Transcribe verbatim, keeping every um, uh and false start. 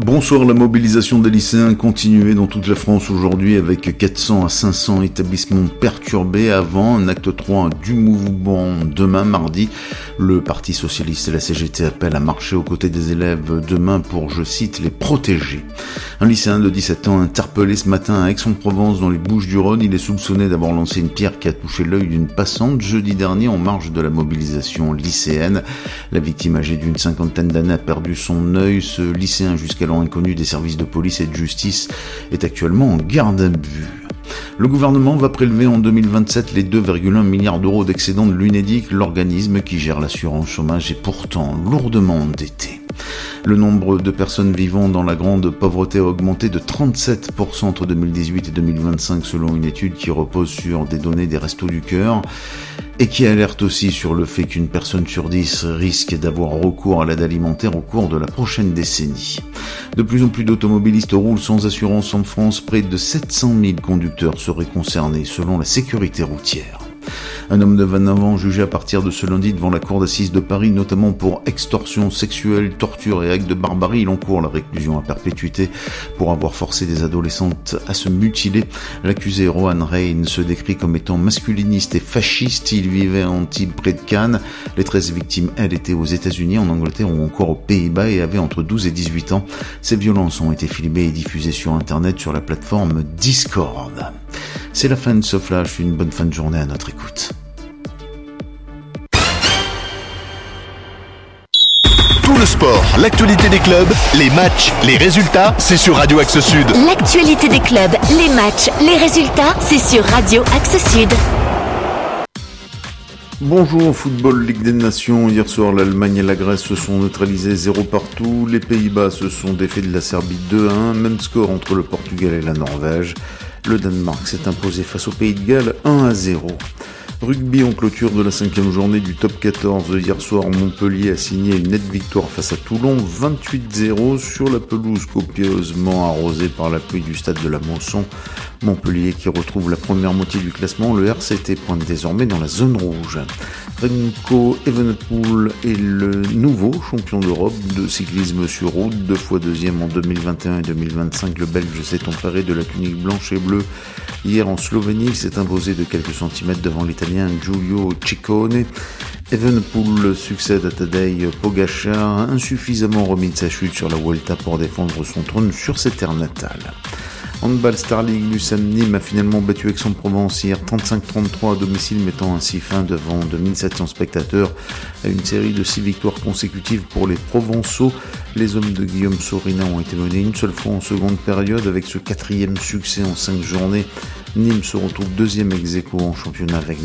Bonsoir, la mobilisation des lycéens continuait dans toute la France aujourd'hui avec quatre cents à cinq cents établissements perturbés avant un acte trois du mouvement demain mardi. Le Parti Socialiste et la C G T appellent à marcher aux côtés des élèves demain pour, je cite, les protéger. Un lycéen de dix-sept ans interpellé ce matin à Aix-en-Provence dans les Bouches-du-Rhône. Il est soupçonné d'avoir lancé une pierre qui a touché l'œil d'une passante jeudi dernier en marge de la mobilisation lycéenne. La victime âgée d'une cinquantaine d'années a perdu son œil. Ce lycéen jusqu'à alors inconnu des services de police et de justice est actuellement en garde à vue. Le gouvernement va prélever en deux mille vingt-sept les deux virgule un milliards d'euros d'excédent de l'Unédic, l'organisme qui gère l'assurance chômage est pourtant lourdement endetté. Le nombre de personnes vivant dans la grande pauvreté a augmenté de trente-sept pour cent entre deux mille dix-huit et deux mille vingt-cinq selon une étude qui repose sur des données des Restos du Cœur et qui alerte aussi sur le fait qu'une personne sur dix risque d'avoir recours à l'aide alimentaire au cours de la prochaine décennie. De plus en plus d'automobilistes roulent sans assurance en France, près de sept cent mille conducteurs seraient concernés selon la sécurité routière. Un homme de vingt-neuf ans jugé à partir de ce lundi devant la cour d'assises de Paris, notamment pour extorsion sexuelle, torture et actes de barbarie. Il encourt la réclusion à perpétuité pour avoir forcé des adolescentes à se mutiler. L'accusé Rohan Rein se décrit comme étant masculiniste et fasciste. Il vivait à Antibes près de Cannes. Les treize victimes, elles, étaient aux États-Unis, en Angleterre ou encore aux Pays-Bas et avaient entre douze et dix-huit ans. Ces violences ont été filmées et diffusées sur Internet sur la plateforme Discord. C'est la fin de ce flash. Une bonne fin de journée à notre écoute. Tout le sport, l'actualité des clubs, les matchs, les résultats, c'est sur Radio Axe Sud. L'actualité des clubs, les matchs, les résultats, c'est sur Radio Axe Sud. Bonjour, football Ligue des Nations. Hier soir, l'Allemagne et la Grèce se sont neutralisés zéro partout. Les Pays-Bas se sont défaits de la Serbie deux à un. Même score entre le Portugal et la Norvège. Le Danemark s'est imposé face au Pays de Galles un à zéro. Rugby en clôture de la cinquième journée du top quatorze. Hier soir, Montpellier a signé une nette victoire face à Toulon, vingt-huit zéro sur la pelouse copieusement arrosée par la pluie du stade de la Mosson. Montpellier qui retrouve la première moitié du classement, le R C T pointe désormais dans la zone rouge. Remco Evenepoel est le nouveau champion d'Europe de cyclisme sur route, deux fois deuxième en deux mille vingt et un et deux mille vingt-cinq. Le Belge s'est emparé de la tunique blanche et bleue. Hier en Slovénie, il s'est imposé de quelques centimètres devant l'Italien Giulio Ciccone. Evenepoel succède à Tadej Pogačar, insuffisamment remis de sa chute sur la Vuelta pour défendre son trône sur ses terres natales. Handball Star League, l'U S A M Nîmes a finalement battu Aix-en-Provence hier trente-cinq trente-trois à domicile, mettant ainsi fin devant deux mille sept cents spectateurs à une série de six victoires consécutives pour les Provençaux. Les hommes de Guillaume Sorina ont été menés une seule fois en seconde période avec ce quatrième succès en cinq journées. Nîmes se retrouve deuxième ex aequo en championnat avec